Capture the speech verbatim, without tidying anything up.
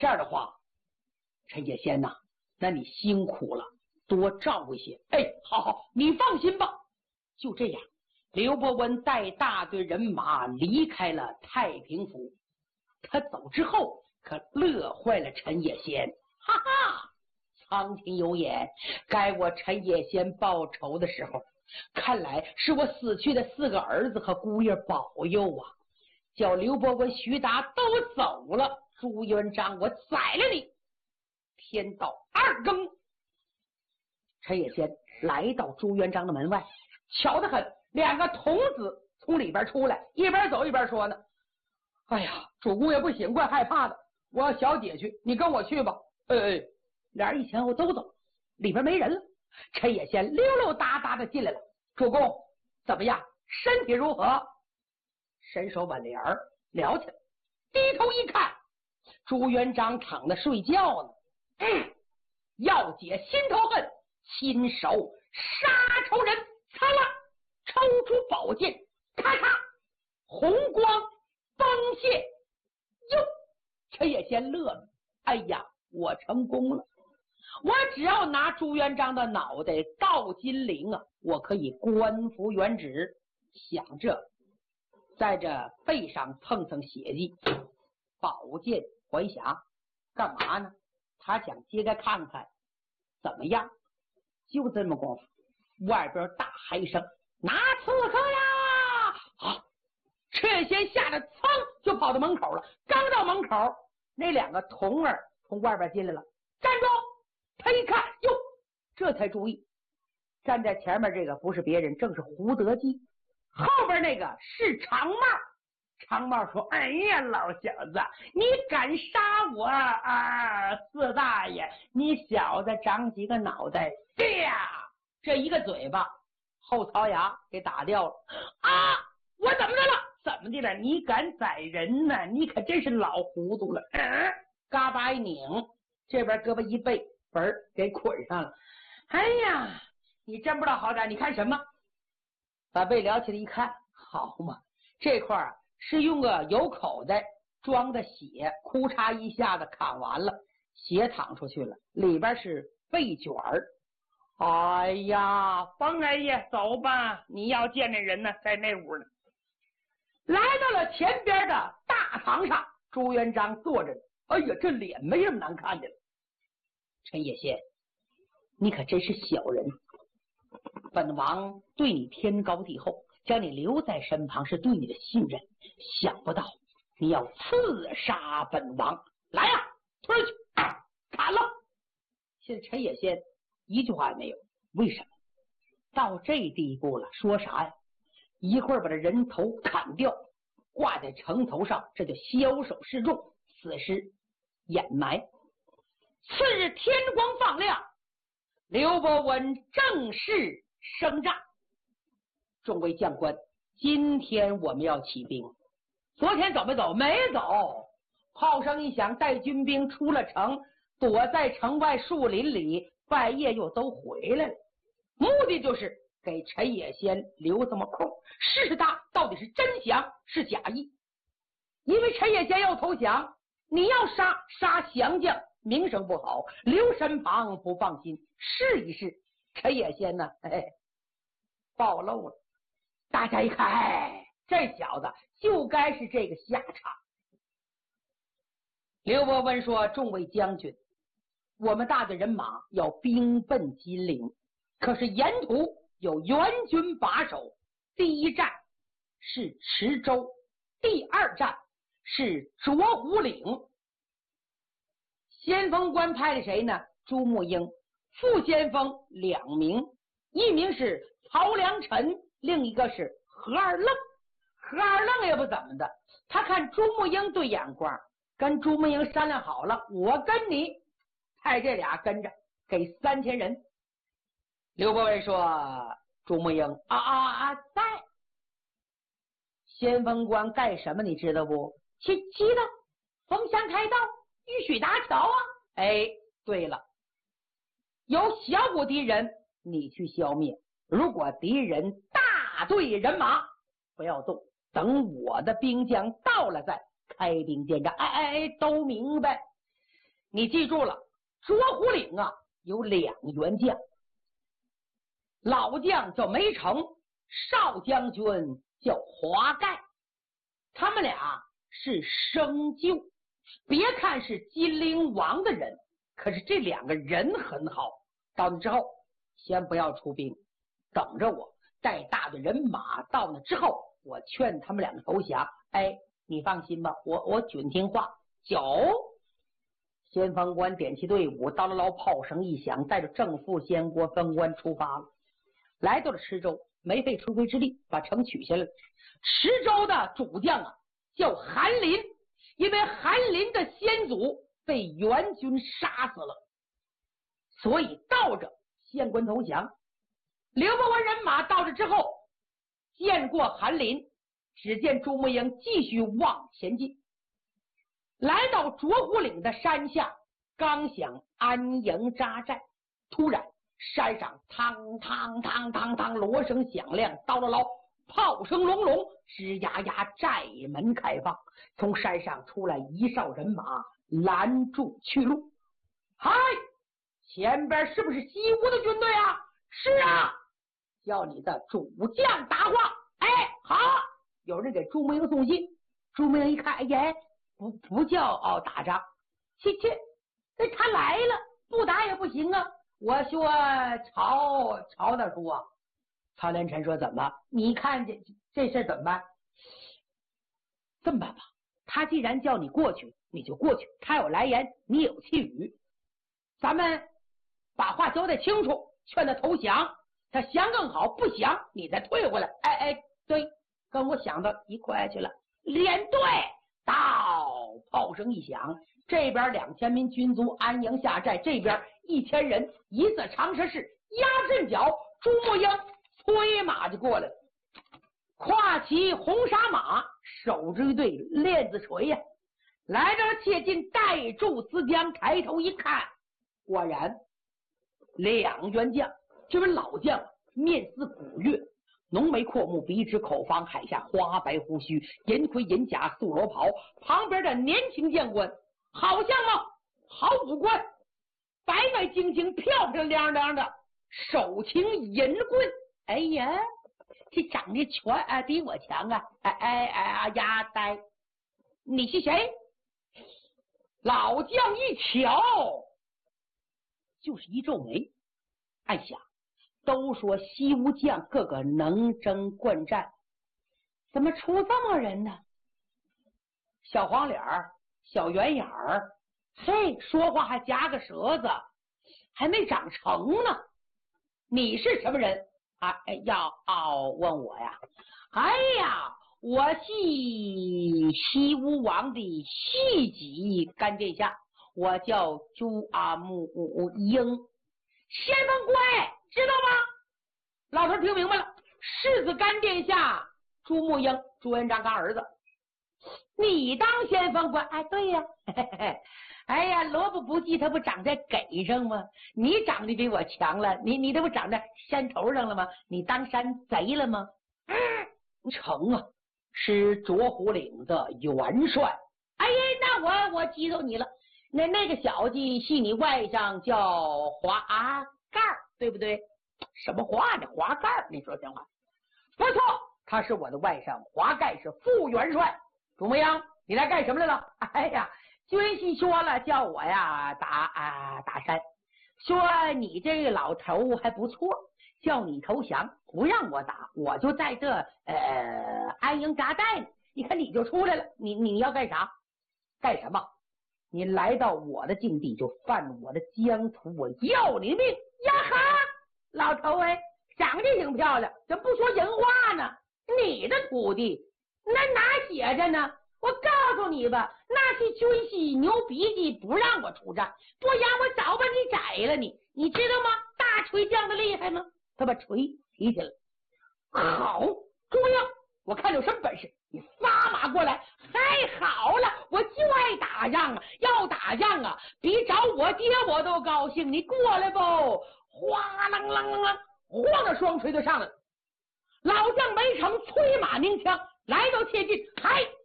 这样的话，陈野仙呐，那你辛苦了，多照顾些。哎，好好，你放心吧。就这样，刘伯温带大队人马离开了太平府。他走之后，可乐坏了陈野仙。哈哈，苍天有眼，该我陈野仙报仇的时候，看来是我死去的四个儿子和姑爷保佑啊！叫刘伯温、徐达都走了，朱元璋，我宰了你！天到二更，陈野仙来到朱元璋的门外，巧得很，两个童子从里边出来，一边走一边说呢：“哎呀，主公也不行，怪害怕的，我要小姐去，你跟我去吧。”哎哎，俩人一前后都走，里边没人了。陈野仙溜溜达达的进来了。主公怎么样？身体如何？伸手挽帘儿聊起来，低头一看，朱元璋躺着睡觉呢。嗯，要解心头恨，亲手杀仇人。擦啦，抽出宝剑，咔嚓，红光崩泄。哟，陈野仙乐了，哎呀，我成功了！我只要拿朱元璋的脑袋到金陵啊，我可以官复原职。想着在这背上蹭蹭血迹，宝剑还匣，干嘛呢？他想揭开看看怎么样。就这么功夫，外边大喊一声：“拿刺客呀！”好，陈先吓得噌就跑到门口了。刚到门口，那两个童儿从外边进来了，站住！他一看，哟，这才注意，站在前面这个不是别人，正是胡德基。后边那个是长帽。长帽说：“哎呀，老小子，你敢杀我啊！四大爷，你小子长几个脑袋？呀，这一个嘴巴，后槽牙给打掉了啊！我怎么着了？怎么的了？你敢宰人呢？你可真是老糊涂了！嗯，嘎巴一拧，这边胳膊一背，本儿给捆上了。哎呀，你真不知道好歹！你看什么？把背撩起来一看，好嘛，这块儿是用个有口袋装的血，哭嚓一下子砍完了，血淌出去了，里边是背卷儿。哎呀，冯大爷，走吧，你要见那人呢，在那屋呢。来到了前边的大堂上，朱元璋坐着。哎呀，这脸没什么难看的了。陈野仙，你可真是小人！本王对你天高地厚，将你留在身旁是对你的信任，想不到你要刺杀本王！来呀、啊，推去砍了！现在陈野仙一句话也没有，为什么？到这地步了，说啥呀？一会儿把这人头砍掉，挂在城头上，这就枭首示众，此时掩埋。次日天光放亮，刘伯温正式升帐。众位将官，今天我们要起兵。昨天走没走？没走。炮声一响，带军兵出了城，躲在城外树林里，半夜又都回来了。目的就是给陈野仙留这么空，试试他到底是真降是假意。因为陈野仙要投降，你要杀杀降将，名声不好，留身旁不放心。试一试，陈野仙呢，哎，暴露了。大家一看，哎，这小子就该是这个下场。刘伯温说：“众位将军，我们大队人马要兵奔金陵，可是沿途有援军把守。第一站是池州，第二站是卓虎岭。先锋官派的谁呢？朱木英，副先锋两名，一名是曹良臣，另一个是何二愣。何二愣也不怎么的，他看朱木英对眼光，跟朱木英商量好了，我跟你派这俩跟着，给三千人。刘伯温说：“朱木英啊啊啊，在。先锋官干什么？你知道不？去知道，逢乡开道，玉许搭桥啊。哎，对了，有小股敌人，你去消灭。如果敌人大队人马，不要动，等我的兵将到了再开兵见战。哎哎哎，都明白。 你记住了，卓虎岭啊有两员将，老将叫梅城，少将军叫华盖，他们俩是生旧。别看是金陵王的人，可是这两个人很好。到那之后，先不要出兵，等着我带大队人马到那之后，我劝他们两个投降。哎，你放心吧，我我准听话。九，先锋官点起队伍，刀牢牢炮声一响，带着正副监国分官出发了，来到了池州，没费吹灰之力把城取下来。池州的主将啊叫韩林，因为韩林的先祖被元军杀死了，所以道着县官投降。刘伯温人马到这之后，见过韩林，只见朱木英继续往前进，来到卓虎岭的山下，刚想安营扎寨，突然山上嘡嘡嘡嘡嘡锣声响亮，刀牢牢炮声隆隆，吱呀呀寨门开放，从山上出来一哨人马拦住去路。嗨，前边是不是西吴的军队啊？是啊，叫你的主将答话。哎，好，有人给朱木英送信。朱木英一看，哎呀，不不叫哦打仗，切切，那他来了，不打也不行啊。我说曹曹大叔啊，曹连臣说怎么？你看这这事怎么办？这么办吧，他既然叫你过去，你就过去。他有来言，你有气语，咱们把话交代清楚，劝他投降。他降更好，不降你再退回来。哎哎，对，跟我想的一块去了。连队到，炮声一响，这边两千名军卒安营下寨，这边一千人一字长蛇式压阵脚，朱木英催马就过来了，跨骑红纱马，手着一对链子锤呀、啊，来到切近，带住思江，抬头一看，果然两员将，这位老将面似古月，浓眉阔目，鼻直口方，海下花白胡须，银盔银甲素罗袍。旁边的年轻将官，好相貌，好五官，白白净净，漂漂亮亮的，手擎银棍。哎呀，这长得全啊比我强啊！哎哎哎呀呆，你是谁？老将一瞧，就是一皱眉，暗想。都说西吴将个个能征惯战，怎么出这么人呢？小黄脸儿，小圆眼儿，嘿，说话还夹个舌子，还没长成呢。你是什么人啊？要哦问我呀？哎呀，我是西吴王的细己干殿下，我叫朱阿木英。先锋官知道吗？老头听明白了，世子干殿下朱木英，朱元璋干儿子。你当先锋官？哎，对呀，嘿嘿，哎呀，萝卜不济，他不长在给上吗？你长得比我强了，你你这不长在山头上了吗？你当山贼了吗？嗯，成啊，是卓虎岭的元帅。哎呀，那我我记住你了。那那个小子系你外甥叫华盖儿，对不对？什么话呢？华盖儿，你说这话不错，他是我的外甥，华盖是副元帅。朱木英，你来干什么来了？哎呀，军系说了，叫我呀打啊打山，说你这个老头还不错，叫你投降，不让我打，我就在这呃安营扎寨呢。你看你就出来了，你你要干啥？干什么？你来到我的境地就犯我的疆土，我要你命呀！哈，老头哎，长得挺漂亮，怎么不说人话呢？你的徒弟那哪写着呢？我告诉你吧，那是军系牛鼻子，不让我出战，不然我早把你宰了你，你知道吗？大锤匠的厉害吗？他把锤提起来，好，朱英，我看有什么本事，你撒马过来。太好了，我就爱打仗啊，要打仗啊，比找我爹我都高兴。你过来不？哗啷啷啷啷，晃着双锤就上来了。老将梅城催马鸣枪来到切近，嗨，